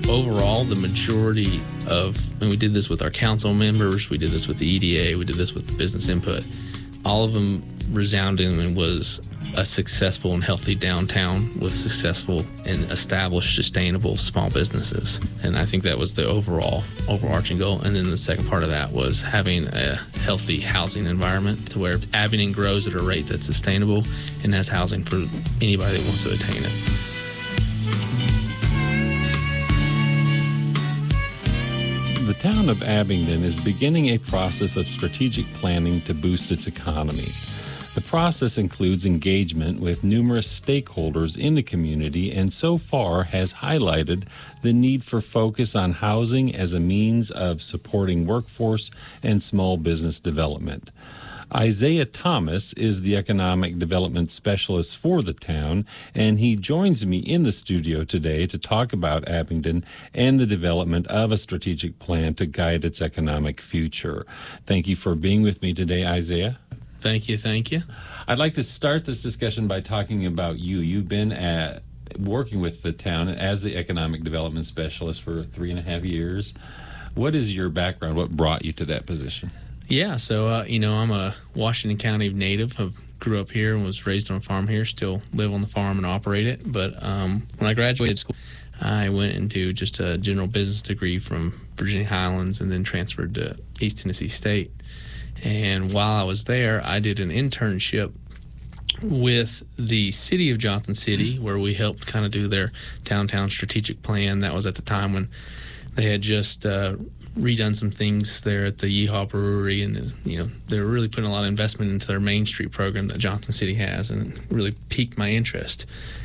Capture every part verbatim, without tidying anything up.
overall, the majority of, and we did this with our council members, we did this with the E D A, we did this with business input, all of them resounding and was a successful and healthy downtown with successful and established sustainable small businesses. And I think that was the overall overarching goal. And then the second part of that was having a healthy housing environment to where Abingdon grows at a rate that's sustainable and has housing for anybody that wants to attain it. The town of Abingdon is beginning a process of strategic planning to boost its economy. The process includes engagement with numerous stakeholders in the community and so far has highlighted the need for focus on housing as a means of supporting workforce and small business development. Isaiah Thomas is the economic development specialist for the town, and he joins me in the studio today to talk about Abingdon and the development of a strategic plan to guide its economic future. Thank you for being with me today, Isaiah. Thank you, thank you. I'd like to start this discussion by talking about you. You've been at, working with the town as the economic development specialist for three and a half years. What is your background? What brought you to that position? Yeah, so, uh, you know, I'm a Washington County native. I grew up here and was raised on a farm here, still live on the farm and operate it. But um, when I graduated school, I went into just a general business degree from Virginia Highlands and then transferred to East Tennessee State. And while I was there, I did an internship with the city of Johnson City, where we helped kind of do their downtown strategic plan. That was at the time when they had just uh, redone some things there at the Yeehaw Brewery, and you know they were really putting a lot of investment into their Main Street program that Johnson City has, and it really piqued my interest.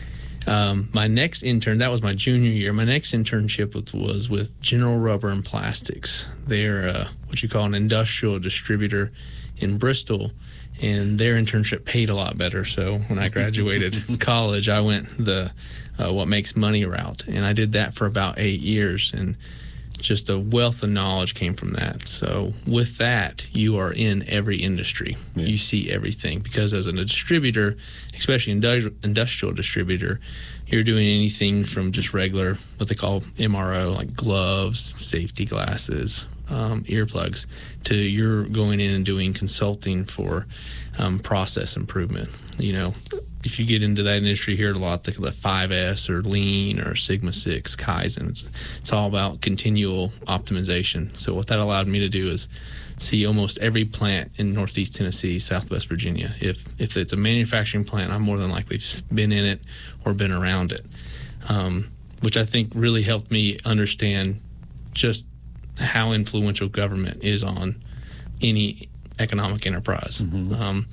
Um, my next intern, that was my junior year, my next internship was, was with General Rubber and Plastics. They're uh, what you call an industrial distributor in Bristol, and their internship paid a lot better. So when I graduated college, I went the uh, what makes money route, and I did that for about eight years, and just a wealth of knowledge came from that. So with that, you are in every industry. Yeah. You see everything, because as a distributor, especially industrial distributor, you're doing anything from just regular, what they call M R O, like gloves, safety glasses, um, earplugs, to you're going in and doing consulting for um, process improvement. You know, if you get into that industry, you hear it a lot, the, the five S or Lean or Sigma six, Kaizen. It's, it's all about continual optimization. So what that allowed me to do is see almost every plant in Northeast Tennessee, Southwest Virginia. If if it's a manufacturing plant, I'm more than likely just been in it or been around it, um, which I think really helped me understand just how influential government is on any economic enterprise. Mm-hmm. Um,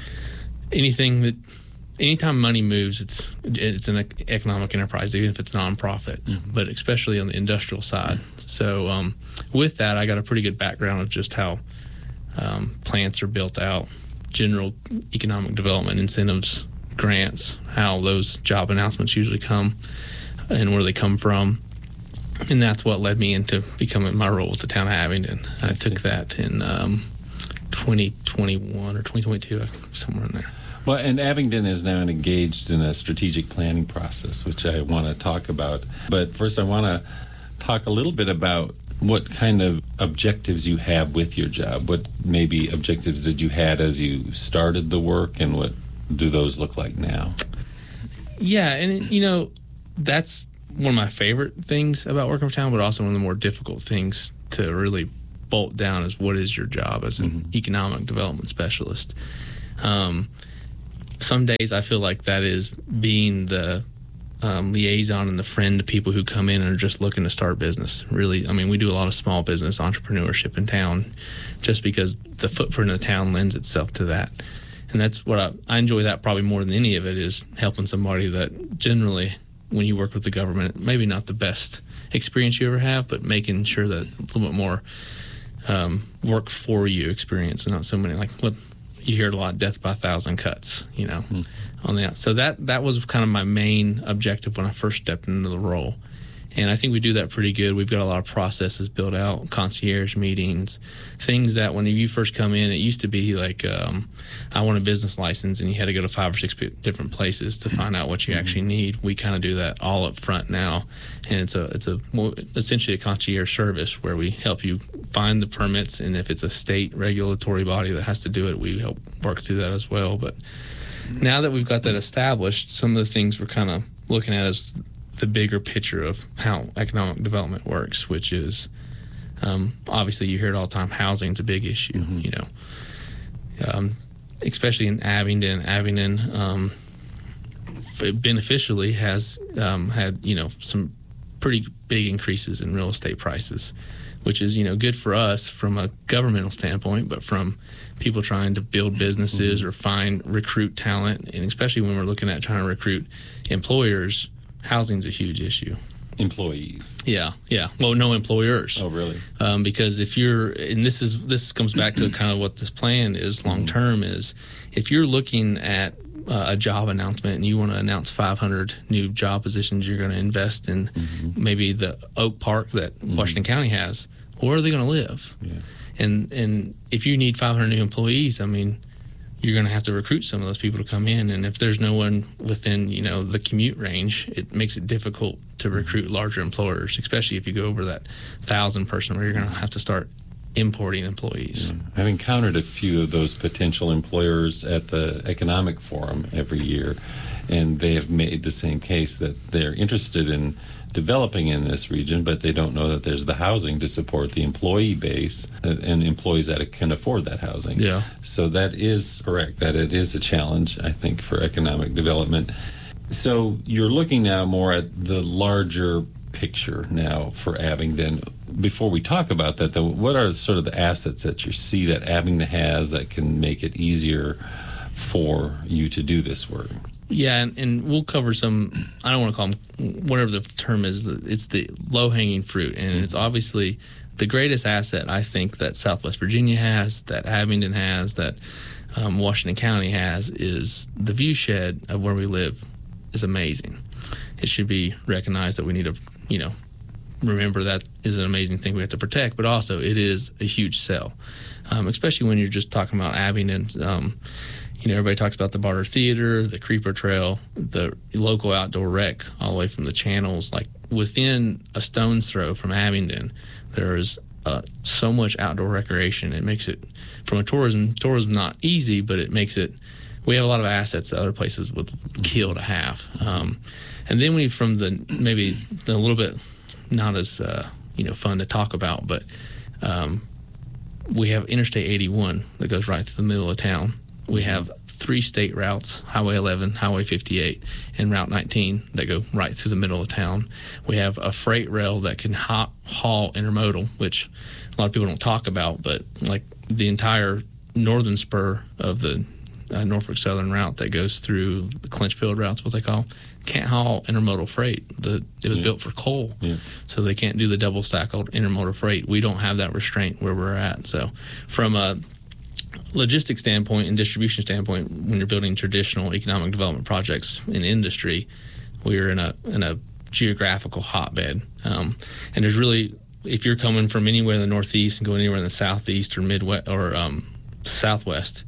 anything that Anytime money moves, it's it's an economic enterprise, even if it's nonprofit, mm-hmm. but especially on the industrial side. So um, with that, I got a pretty good background of just how um, plants are built out, general economic development incentives, grants, how those job announcements usually come and where they come from. And that's what led me into becoming my role with the town of Abingdon. I took that in um, twenty twenty-one or twenty twenty-two, somewhere in there. Well, and Abingdon is now engaged in a strategic planning process, which I want to talk about. But first, I want to talk a little bit about what kind of objectives you have with your job. What maybe objectives did you had as you started the work, and what do those look like now? Yeah, and, you know, that's one of my favorite things about working for town, but also one of the more difficult things to really bolt down is what is your job as an mm-hmm. economic development specialist. Um Some days I feel like that is being the um, liaison and the friend to people who come in and are just looking to start business. Really, I mean, we do a lot of small business entrepreneurship in town just because the footprint of the town lends itself to that. And that's what I, I enjoy that probably more than any of it, is helping somebody that generally, when you work with the government, maybe not the best experience you ever have, but making sure that it's a little bit more um, work for you experience and not so many, like what you hear it a lot, death by a thousand cuts, you know, mm. on the, so that, that was kind of my main objective when I first stepped into the role. And I think we do that pretty good. We've got a lot of processes built out, concierge meetings, things that when you first come in, it used to be like, um, I want a business license, and you had to go to five or six different places to find out what you actually need. We kind of do that all up front now, and it's a it's a more, essentially a concierge service where we help you find the permits, and if it's a state regulatory body that has to do it, we help work through that as well. But now that we've got that established, some of the things we're kind of looking at is the bigger picture of how economic development works, which is um, obviously you hear it all the time. Housing is a big issue, mm-hmm. you know, um, especially in Abingdon. Abingdon um, beneficially has um, had you know some pretty big increases in real estate prices, which is you know good for us from a governmental standpoint, but from people trying to build businesses mm-hmm. or find recruit talent, and especially when we're looking at trying to recruit employers. Housing's a huge issue. Employees. Yeah, yeah. Well, no employers. Oh, really? Um, because if you're, and this is this comes back to kind of what this plan is long term is, if you're looking at uh, a job announcement and you want to announce five hundred new job positions, you're going to invest in mm-hmm. maybe the Oak Park that mm-hmm. Washington County has. Where are they going to live? Yeah. And and if you need five hundred new employees, I mean, you're going to have to recruit some of those people to come in. And if there's no one within, you know, the commute range, it makes it difficult to recruit larger employers, especially if you go over that thousand person where you're going to have to start importing employees. Yeah. I've encountered a few of those potential employers at the Economic Forum every year, and they have made the same case that they're interested in developing in this region, but they don't know that there's the housing to support the employee base and employees that can afford that housing. Yeah. So that is correct, that it is a challenge, I think, for economic development. So you're looking now more at the larger picture now for Abingdon. Before we talk about that, though, what are sort of the assets that you see that Abingdon has that can make it easier for you to do this work? Yeah, and, and we'll cover some, I don't want to call them, whatever the term is, it's the low-hanging fruit. And mm-hmm. it's obviously the greatest asset, I think, that Southwest Virginia has, that Abingdon has, that um, Washington County has, is the view shed of where we live is amazing. It should be recognized that we need to, you know, remember that is an amazing thing we have to protect, but also it is a huge sell, um, especially when you're just talking about Abingdon. Um, You know, everybody talks about the Barter Theater, the Creeper Trail, the local outdoor rec, all the way from the channels. Like within a stone's throw from Abingdon, there is uh, so much outdoor recreation. It makes it, from a tourism, tourism not easy, but it makes it, we have a lot of assets that other places would kill to have. Um, and then we, from the, maybe the, a little bit not as, uh, you know, fun to talk about, but um, we have Interstate eighty-one that goes right through the middle of town. We have three state routes, Highway eleven, Highway fifty-eight, and Route nineteen that go right through the middle of town. We have a freight rail that can ha- haul intermodal, which a lot of people don't talk about, but like the entire northern spur of the uh, Norfolk Southern route that goes through the Clinchfield routes, what they call, can't haul intermodal freight. The, it was yeah. built for coal, yeah. so they can't do the double stack intermodal freight. We don't have that restraint where we're at. So from a logistics standpoint and distribution standpoint, when you're building traditional economic development projects in industry, we're in a in a geographical hotbed. Um, and there's really, if you're coming from anywhere in the Northeast and going anywhere in the Southeast or Midwest or um, Southwest,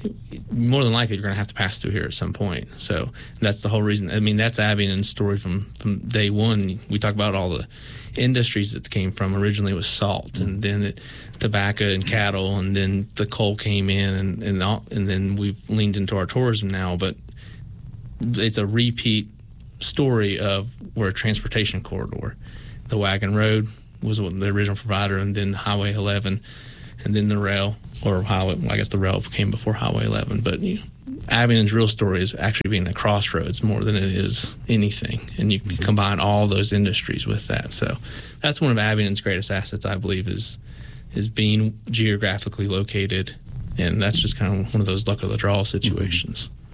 more than likely you're going to have to pass through here at some point. So that's the whole reason. I mean, that's Abingdon's story from, from day one. We talk about all the industries that came from. Originally it was salt, and then it, tobacco and cattle, and then the coal came in, and and, all, and then we've leaned into our tourism now. But it's a repeat story of we're a transportation corridor. The wagon road was the original provider, and then Highway eleven, and then the rail, or highway. I guess the rail came before Highway eleven. But you know, Abingdon's real story is actually being a crossroads more than it is anything, and you can combine all those industries with that. So that's one of Abingdon's greatest assets, I believe, is is being geographically located, and that's just kind of one of those luck of the draw situations.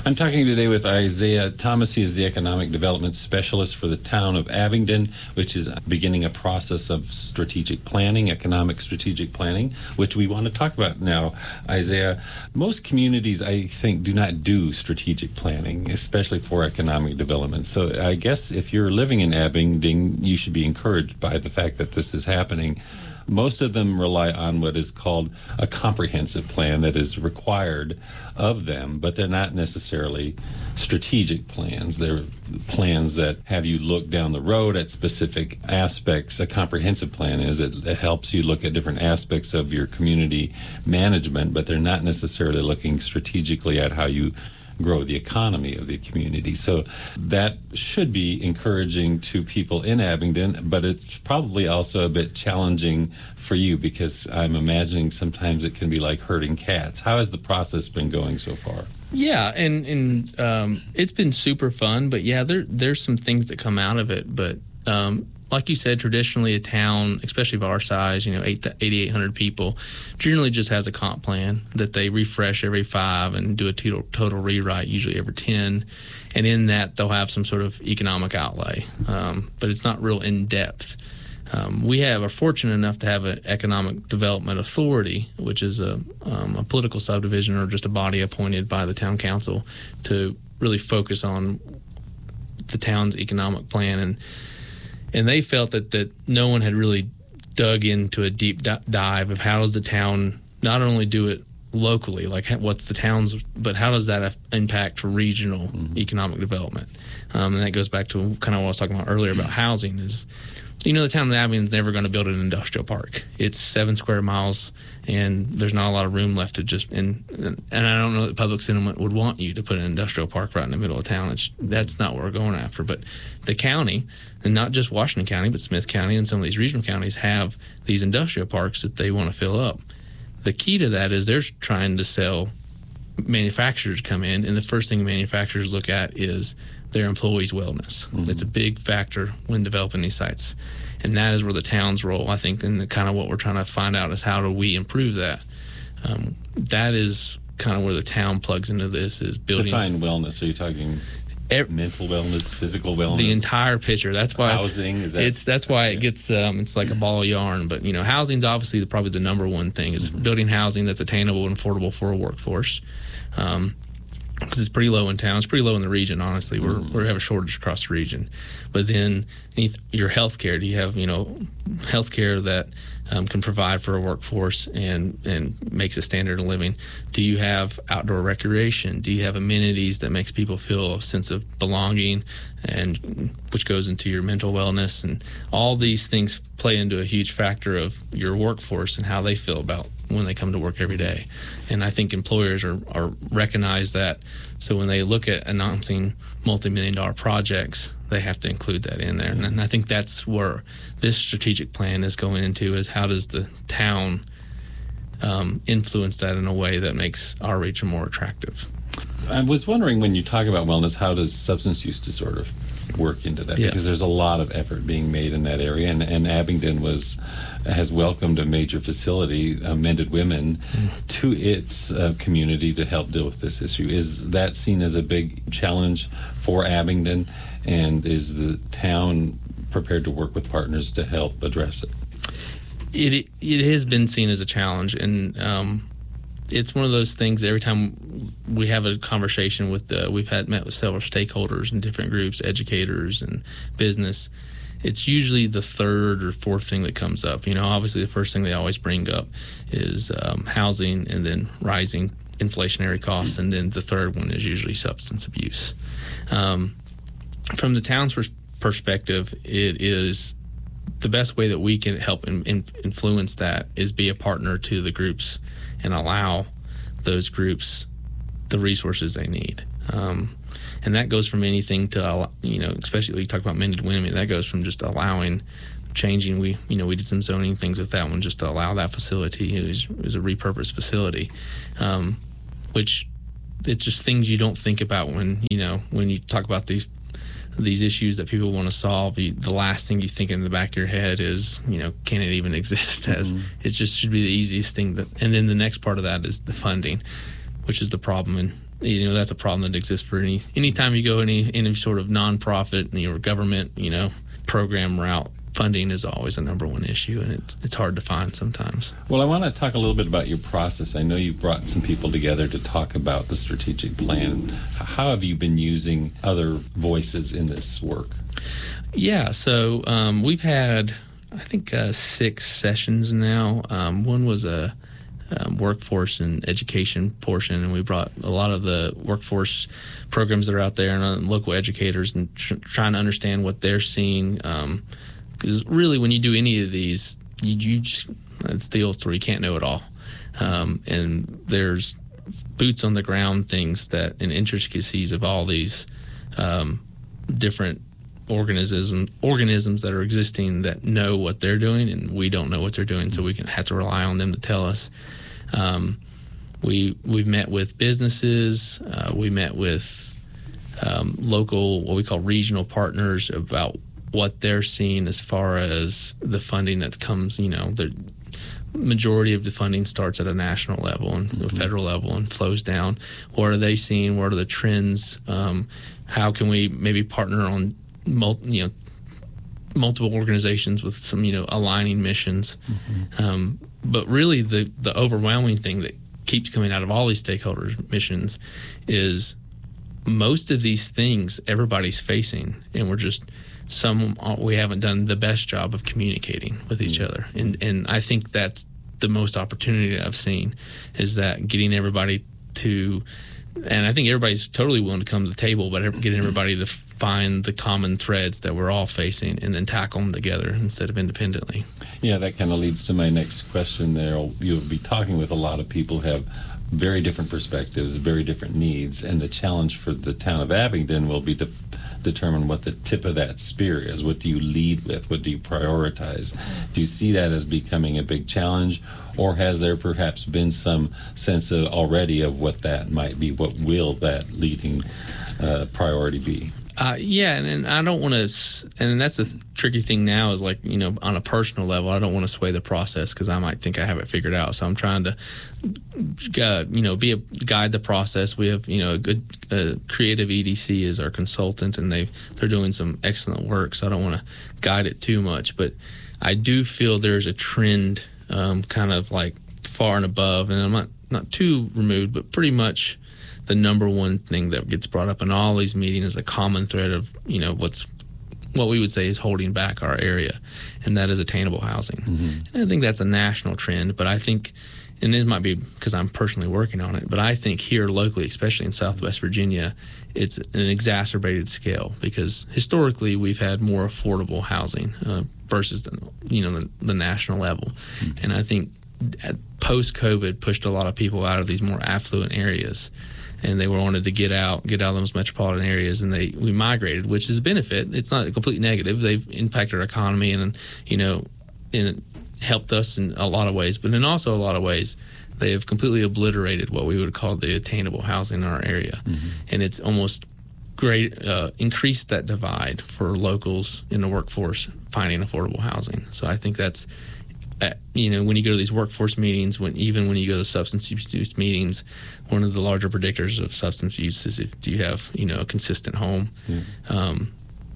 I'm talking today with Isaiah Thomas. He is the Economic Development Specialist for the town of Abingdon, which is beginning a process of strategic planning, economic strategic planning, which we want to talk about now. Isaiah, most communities, I think, do not do strategic planning, especially for economic development. So I guess if you're living in Abingdon, you should be encouraged by the fact that this is happening. Most of them rely on what is called a comprehensive plan that is required of them, but they're not necessarily strategic plans. They're plans that have you look down the road at specific aspects. A comprehensive plan is it, it helps you look at different aspects of your community management, but they're not necessarily looking strategically at how you grow the economy of the community. So that should be encouraging to people in Abingdon, but it's probably also a bit challenging for you because I'm imagining sometimes it can be like herding cats. How has the process been going so far? Yeah, and and um, it's been super fun, but yeah, there there's some things that come out of it. But um, like you said, traditionally a town, especially of our size, you know, eighty-eight hundred people, generally just has a comp plan that they refresh every five and do a total, total rewrite, usually every ten. And in that, they'll have some sort of economic outlay, um, but it's not real in-depth. Um, we have are fortunate enough to have an economic development authority, which is a, um, a political subdivision or just a body appointed by the town council to really focus on the town's economic plan. And And they felt that, that no one had really dug into a deep d- dive of how does the town not only do it locally, like what's the town's, but how does that impact regional mm-hmm. economic development? Um, and that goes back to kind of what I was talking about earlier about housing is, you know, the town of Abingdon is never going to build an industrial park. It's seven square miles, and there's not a lot of room left to just, and and I don't know that public sentiment would want you to put an industrial park right in the middle of town. It's, that's not what we're going after. But the county, and not just Washington County, but Smith County and some of these regional counties have these industrial parks that they want to fill up. The key to that is they're trying to sell manufacturers come in, and the first thing manufacturers look at is their employees' wellness. Mm-hmm. It's a big factor when developing these sites. And that is where the town's role, I think, and the, kind of what we're trying to find out is how do we improve that. Um, that is kind of where the town plugs into this, is building. Define wellness. Are you talking every, mental wellness, physical wellness? The entire picture. That's why housing. It's, is that, it's that's why it gets um, it's like a ball of yarn. But you know, housing's obviously the, probably the number one thing is mm-hmm. building housing that's attainable and affordable for a workforce. Um, because it's pretty low in town. It's pretty low in the region, honestly. We're, mm. we have a shortage across the region. But then your health care, do you have, you know, health care that um, can provide for a workforce and, and makes a standard of living? Do you have outdoor recreation? Do you have amenities that makes people feel a sense of belonging, and which goes into your mental wellness? And all these things play into a huge factor of your workforce and how they feel about when they come to work every day. And I think employers are, are recognize that. So when they look at announcing multi-million dollar projects, they have to include that in there. And, and I think that's where this strategic plan is going into, is how does the town um, influence that in a way that makes our region more attractive. I was wondering, when you talk about wellness, how does substance use disorder work into that? Yeah. Because there's a lot of effort being made in that area, and, and Abingdon was has welcomed a major facility, uh, Mended Women, mm. to its uh, community to help deal with this issue. Is that seen as a big challenge for Abingdon, and is the town prepared to work with partners to help address it? It it has been seen as a challenge, and um, it's one of those things. Every time we have a conversation with, the, we've had met with several stakeholders and different groups, educators and business. It's usually the third or fourth thing that comes up. You know, obviously the first thing they always bring up is um, housing, and then rising inflationary costs, and then the third one is usually substance abuse. Um, from the town's pers- perspective, it is the best way that we can help in, in influence that is be a partner to the groups and allow those groups the resources they need. Um, and that goes from anything to, you know, especially when you talk about Mended Women, that goes from just allowing, changing. We, you know, we did some zoning things with that one just to allow that facility. It was, it was a repurposed facility, um, which it's just things you don't think about when, you know, when you talk about these these issues that people want to solve. You, the last thing you think in the back of your head is, you know, can it even exist? As mm-hmm. It just should be the easiest thing. That, and then the next part of that is the funding, which is the problem in you know, that's a problem that exists for any anytime you go any any sort of nonprofit, you know, or government, you know, program route. Funding is always a number one issue, and it's it's hard to find sometimes. Well, I want to talk a little bit about your process. I know you brought some people together to talk about the strategic plan. How have you been using other voices in this work? Yeah, so um, we've had, I think, uh, six sessions now. Um, one was a um, workforce and education portion, and we brought a lot of the workforce programs that are out there and uh, local educators and tr- trying to understand what they're seeing. Um, Because really, when you do any of these, you, you just, it's the old story, you can't know it all. Um, and there's boots on the ground things that, and intricacies of all these um, different organisms, organisms that are existing that know what they're doing, and we don't know what they're doing, so we can have to rely on them to tell us. Um, we, we've met with businesses. Uh, we met with um, local, what we call regional partners about what they're seeing as far as the funding that comes. You know, the majority of the funding starts at a national level and mm-hmm. a federal level and flows down. What are they seeing? What are the trends? Um, how can we maybe partner on, mul- you know, multiple organizations with some, you know, aligning missions? Mm-hmm. Um, but really, the the overwhelming thing that keeps coming out of all these stakeholders' missions is most of these things everybody's facing, and we're just some we haven't done the best job of communicating with each mm-hmm. other, and and I think that's the most opportunity I've seen, is that getting everybody to, and I think everybody's totally willing to come to the table, but getting everybody to find the common threads that we're all facing and then tackle them together instead of independently. Yeah, that kind of leads to my next question there. You'll be talking with a lot of people who have very different perspectives, very different needs, and the challenge for the town of Abingdon will be to determine what the tip of that spear is. What do you lead with? What do you prioritize? Do you see that as becoming a big challenge, or has there perhaps been some sense of already of what that might be? What will that leading uh, priority be? Uh, yeah, and, and I don't want to, and that's the tricky thing now is, like, you know, on a personal level, I don't want to sway the process because I might think I have it figured out. So I'm trying to, uh, you know, be a guide the process. We have, you know, a good uh, creative E D C is our consultant, and they they're doing some excellent work. So I don't want to guide it too much, but I do feel there's a trend, um, kind of like far and above, and I'm not not too removed, but pretty much. The number one thing that gets brought up in all these meetings is a common thread of, you know, what's what we would say is holding back our area, and that is attainable housing. Mm-hmm. And I think that's a national trend, but I think, and it might be because I'm personally working on it, but I think here locally, especially in Southwest Virginia, it's an exacerbated scale because historically we've had more affordable housing uh, versus the, you know, the, the national level. Mm-hmm. And I think post-COVID pushed a lot of people out of these more affluent areas, and they were wanted to get out, get out of those metropolitan areas, and they we migrated, which is a benefit. It's not a complete negative. They've impacted our economy and, you know, and helped us in a lot of ways, but in also a lot of ways, they have completely obliterated what we would call the attainable housing in our area, mm-hmm. and it's almost great uh, increased that divide for locals in the workforce finding affordable housing. So I think that's. Uh, you know, when you go to these workforce meetings, when even when you go to substance use meetings, one of the larger predictors of substance use is if do you have, you know, a consistent home. Yeah. Um,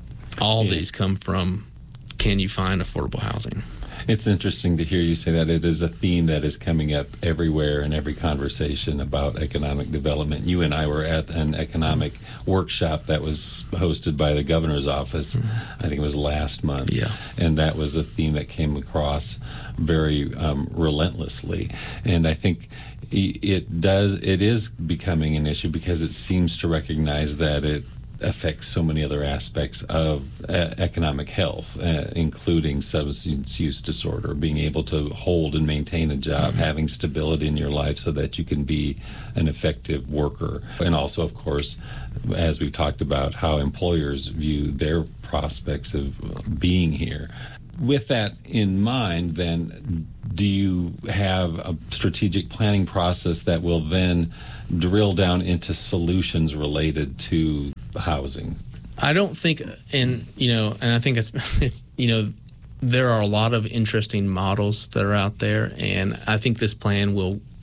all yeah. these come from, can you find affordable housing? It's interesting to hear you say that. It is a theme that is coming up everywhere in every conversation about economic development. You and I were at an economic workshop that was hosted by the governor's office, mm-hmm. I think it was last month. Yeah. And that was a theme that came across very um, relentlessly. And I think it does, it is becoming an issue because it seems to recognize that it affects so many other aspects of uh, economic health, uh, including substance use disorder, being able to hold and maintain a job, mm-hmm. having stability in your life so that you can be an effective worker. And also, of course, as we've talked about, how employers view their prospects of being here. With that in mind, then, do you have a strategic planning process that will then drill down into solutions related to housing? I don't think, and you know, and I think it's, it's, you know, there are a lot of interesting models that are out there, and I think this plan will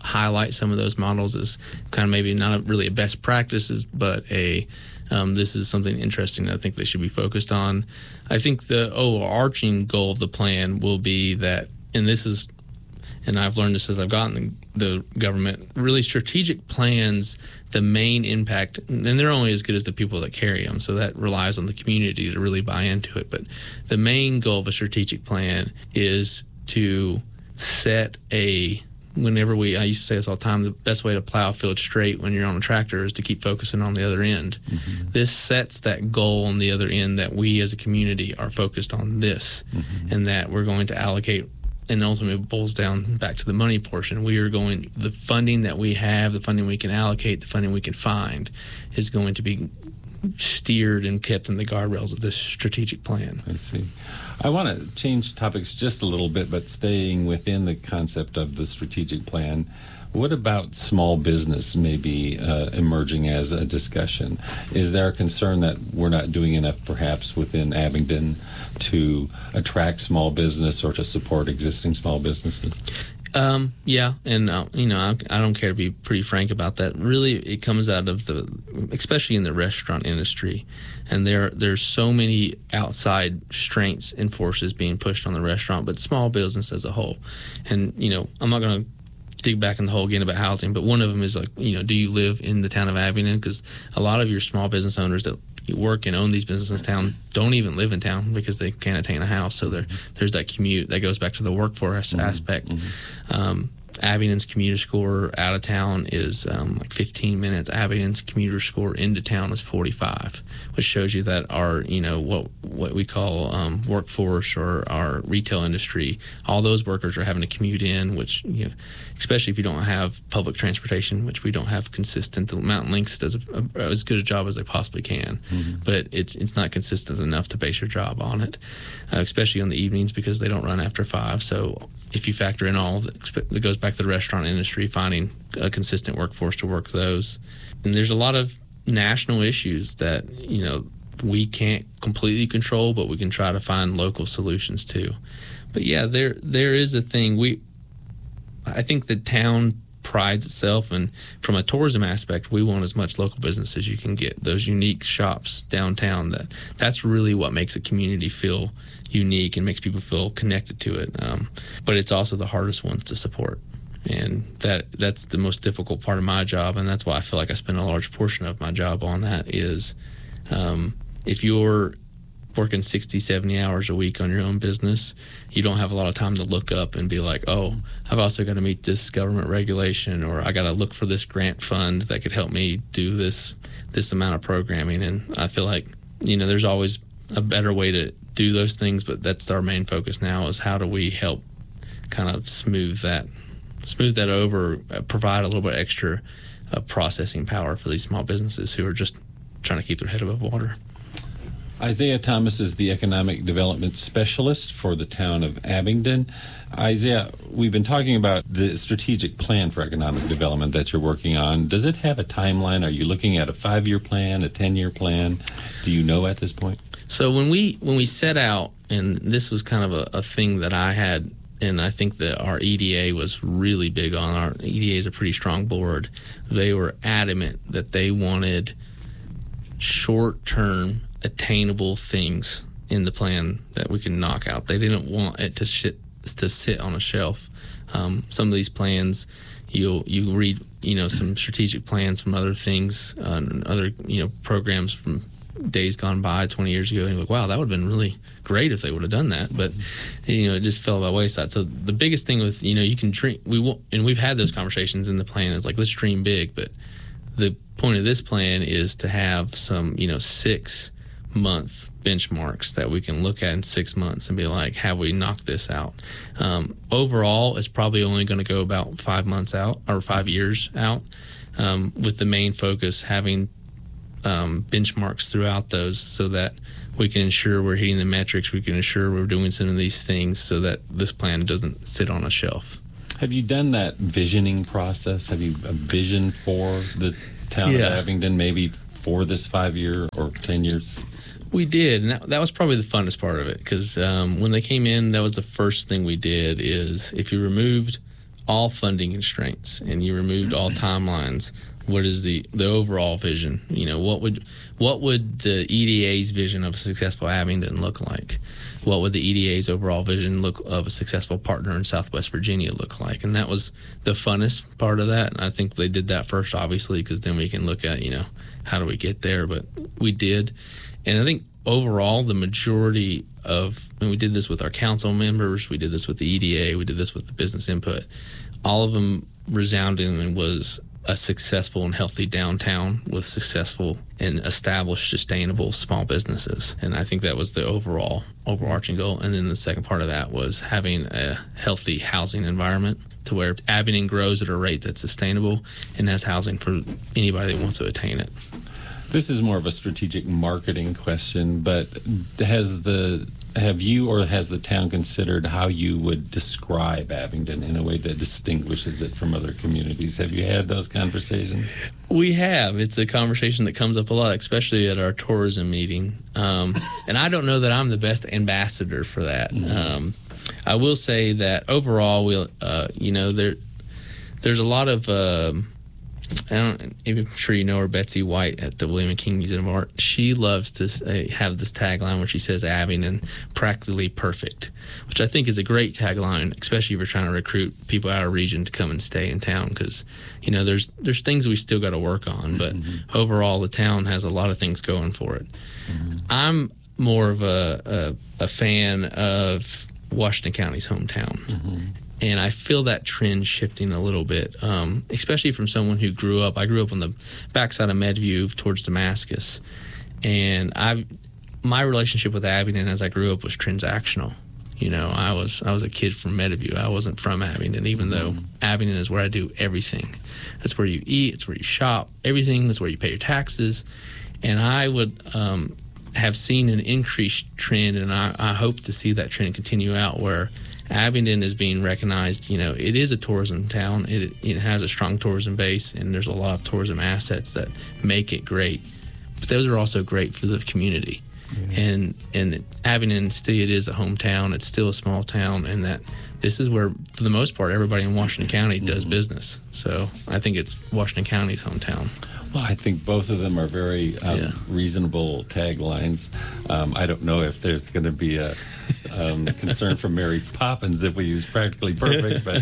highlight some of those models as kind of maybe not a, really a best practices, but a um, this is something interesting that I think they should be focused on. I think the overarching goal of the plan will be that, and this is, and I've learned this as I've gotten the, the government, really strategic plans, the main impact, and they're only as good as the people that carry them, so that relies on the community to really buy into it. But the main goal of a strategic plan is to set a, whenever we, I used to say this all the time, the best way to plow a field straight when you're on a tractor is to keep focusing on the other end. Mm-hmm. This sets that goal on the other end, that we as a community are focused on this, mm-hmm. and that we're going to allocate, and ultimately it boils down back to the money portion. We are going, the funding that we have, the funding we can allocate, the funding we can find is going to be steered and kept in the guardrails of this strategic plan. I see. I want to change topics just a little bit, but staying within the concept of the strategic plan. What about small business maybe uh, emerging as a discussion? Is there a concern that we're not doing enough perhaps within Abingdon to attract small business or to support existing small businesses? Um, yeah, and uh, you know, I, I don't care to be pretty frank about that. Really, it comes out of the, especially in the restaurant industry, and there there's so many outside strengths and forces being pushed on the restaurant, but small business as a whole. And you know, I'm not going to dig back in the hole again about housing, but one of them is like, you know, do you live in the town of Abingdon? Because a lot of your small business owners that work and own these businesses in town don't even live in town because they can't attain a house. So there, there's that commute that goes back to the workforce mm-hmm. aspect. Mm-hmm. Um, Abingdon's commuter score out of town is um, like fifteen minutes. Abingdon's commuter score into town is forty-five, which shows you that our, you know, what what we call um, workforce or our retail industry, all those workers are having to commute in, which, you know, especially if you don't have public transportation, which we don't have consistent. The Mountain Links does a, a, as good a job as they possibly can, mm-hmm. but it's it's not consistent enough to base your job on it, uh, especially on the evenings because they don't run after five. So if you factor in all that, that goes back to the restaurant industry, finding a consistent workforce to work those. And there's a lot of national issues that, you know, we can't completely control, but we can try to find local solutions to. But yeah, there there is a thing. We, I think the town prides itself, and from a tourism aspect, we want as much local business as you can get. Those unique shops downtown, that that's really what makes a community feel unique and makes people feel connected to it. Um, but it's also the hardest ones to support. And that that's the most difficult part of my job, and that's why I feel like I spend a large portion of my job on that is um, if you're working sixty, seventy hours a week on your own business, you don't have a lot of time to look up and be like, oh, I've also got to meet this government regulation, or I got to look for this grant fund that could help me do this this amount of programming. And I feel like, you know, there's always a better way to do those things, but that's our main focus now is how do we help kind of smooth that smooth that over, uh, provide a little bit extra uh, processing power for these small businesses who are just trying to keep their head above water. Isaiah Thomas is the Economic Development Specialist for the town of Abingdon. Isaiah, we've been talking about the strategic plan for economic development that you're working on. Does it have a timeline? Are you looking at a five-year plan, a ten-year plan? Do you know at this point? So when we when we set out, and this was kind of a, a thing that I had, and I think that our E D A was really big on. Our E D A is a pretty strong board. They were adamant that they wanted short-term, attainable things in the plan that we can knock out. They didn't want it to shit, to sit on a shelf. Um, some of these plans, you'll you read, you know, some strategic plans from other things, uh, and other, you know, programs from days gone by twenty years ago, and you're like, wow, that would have been really great if they would have done that, but you know, it just fell by wayside. So the biggest thing with, you know, you can dream, we will, and we've had those conversations in the plan, is like, let's dream big, but the point of this plan is to have some, you know, six month benchmarks that we can look at in six months and be like, have we knocked this out? Um, overall, it's probably only going to go about five months out or five years out, um, with the main focus having um, benchmarks throughout those so that we can ensure we're hitting the metrics, we can ensure we're doing some of these things so that this plan doesn't sit on a shelf. Have you done that visioning process? Have you a vision for the town yeah. of Abingdon, maybe for this five-year or ten years? We did, and that, that was probably the funnest part of it, because um, when they came in, that was the first thing we did, is if you removed all funding constraints and you removed all timelines, what is the, the overall vision? You know, what would what would the E D A's vision of a successful Abingdon look like? What would the E D A's overall vision look of a successful partner in Southwest Virginia look like? And that was the funnest part of that. And I think they did that first, obviously, because then we can look at, you know, how do we get there? But we did. And I think overall, the majority of, and we did this with our council members, we did this with the E D A, we did this with the business input, all of them resoundingly was a successful and healthy downtown with successful and established sustainable small businesses. And I think that was the overall overarching goal. And then the second part of that was having a healthy housing environment to where Abingdon grows at a rate that's sustainable and has housing for anybody that wants to attain it. This is more of a strategic marketing question, but has the have you or has the town considered how you would describe Abingdon in a way that distinguishes it from other communities? Have you had those conversations? We have. It's a conversation that comes up a lot, especially at our tourism meeting. Um, and I don't know that I'm the best ambassador for that. Mm-hmm. Um, I will say that overall, we'll, uh, you know, there there's a lot of. Uh, I don't, I'm sure you know her, Betsy White at the William and King Museum of Art. She loves to say, have this tagline where she says Abingdon practically perfect, which I think is a great tagline, especially if you're trying to recruit people out of region to come and stay in town, because, you know, there's there's things we still got to work on, but mm-hmm. overall the town has a lot of things going for it. Mm-hmm. I'm more of a, a, a fan of Washington County's hometown. Mm-hmm. And I feel that trend shifting a little bit, um, especially from someone who grew up. I grew up on the backside of Medview towards Damascus. And I, my relationship with Abingdon as I grew up was transactional. You know, I was I was a kid from Medview. I wasn't from Abingdon, even though Abingdon is where I do everything. That's where you eat. It's where you shop. Everything is where you pay your taxes. And I would um, have seen an increased trend, and I, I hope to see that trend continue out where Abingdon is being recognized. You know, it is a tourism town. It it has a strong tourism base, and there's a lot of tourism assets that make it great. But those are also great for the community. Mm-hmm. And and Abingdon still it is a hometown. It's still a small town, and that this is where, for the most part, everybody in Washington County does mm-hmm. business. So I think it's Washington County's hometown. Well, I think both of them are very um, yeah. reasonable taglines. Um, I don't know if there's going to be a um, concern from Mary Poppins if we use practically perfect, but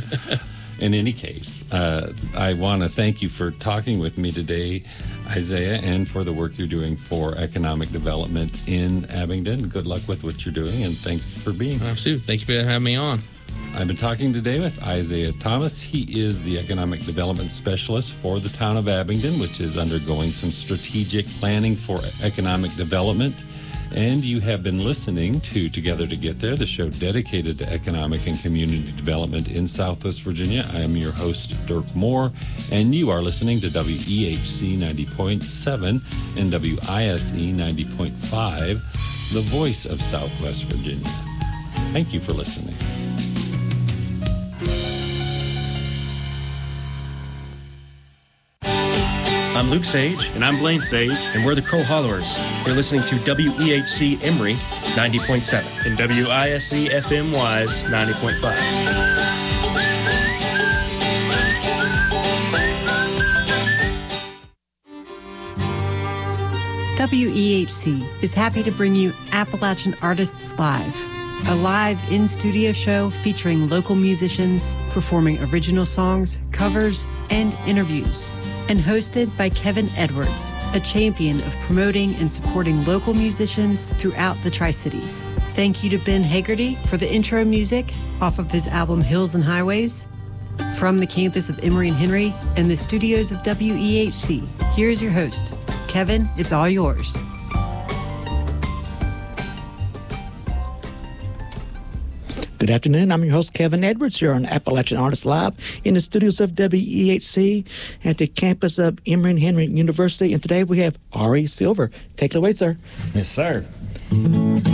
in any case, uh, I want to thank you for talking with me today, Isaiah, and for the work you're doing for economic development in Abingdon. Good luck with what you're doing, and thanks for being here. Absolutely. Thank you for having me on. I've been talking today with Isaiah Thomas. He is the Economic Development Specialist for the town of Abingdon, which is undergoing some strategic planning for economic development. And you have been listening to Together to Get There, the show dedicated to economic and community development in Southwest Virginia. I am your host, Dirk Moore, and you are listening to W E H C ninety point seven and W I S E ninety point five, the voice of Southwest Virginia. Thank you for listening. I'm Luke Sage. And I'm Blaine Sage. And we're the Crow Hollowers. You're listening to W E H C Emory ninety point seven. And W I S E F M Wise ninety point five. W E H C is happy to bring you Appalachian Artists Live, a live in-studio show featuring local musicians performing original songs, covers, and interviews. And hosted by Kevin Edwards, a champion of promoting and supporting local musicians throughout the Tri-Cities. Thank you to Ben Hagerty for the intro music off of his album Hills and Highways. From the campus of Emory and Henry and the studios of W E H C, here's your host. Kevin, it's all yours. Good afternoon. I'm your host, Kevin Edwards, here on Appalachian Artists Live in the studios of W E H C at the campus of Emory and Henry University. And today we have Ari Silver. Take it away, sir. Yes, sir.